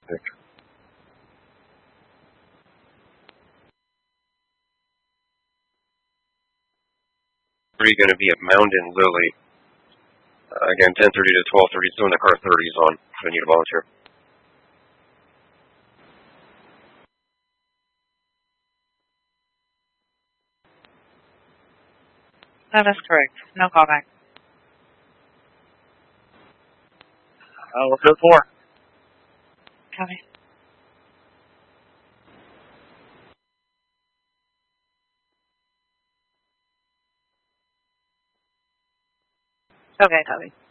traffic. Where are you going to be at Mountain Lily? Again, 10:30 to 12:30. Still in the car. 30's on. So I need a volunteer. That is correct. No callback. Let's go 4. Copy. Okay, copy.